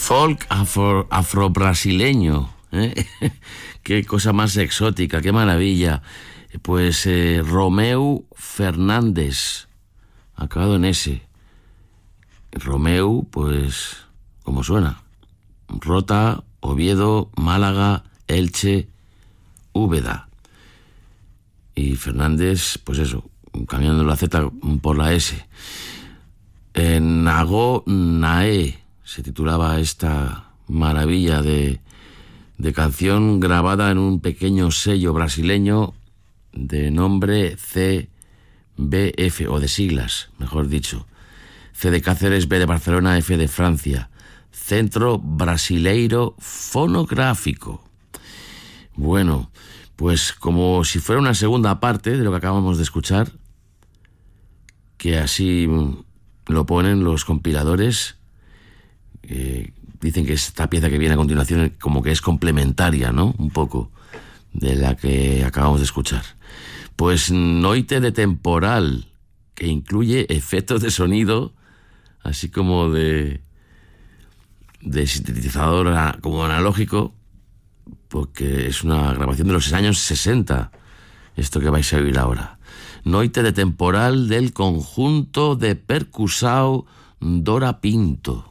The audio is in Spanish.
Folk afro-brasileño, ¿eh? Qué cosa más exótica, qué maravilla. Pues Romeu Fernández, acabado en S. Romeu, pues, como suena. Rota, Oviedo, Málaga, Elche, Úbeda. Y Fernández, pues eso, cambiando la Z por la S. Nago Nae se titulaba esta maravilla de canción grabada en un pequeño sello brasileño de nombre CBF, o de siglas, mejor dicho. C de Cáceres, B de Barcelona, F de Francia. Centro Brasileiro Fonográfico. Bueno, pues como si fuera una segunda parte de lo que acabamos de escuchar, que así lo ponen los compiladores, dicen que esta pieza que viene a continuación como que es complementaria, ¿no? Un poco de la que acabamos de escuchar. Pues Noite de Temporal, que incluye efectos de sonido, así como de sintetizador como analógico, porque es una grabación de los años 60, esto que vais a oír ahora. Noite de Temporal del conjunto de Percussão Dora Pinto.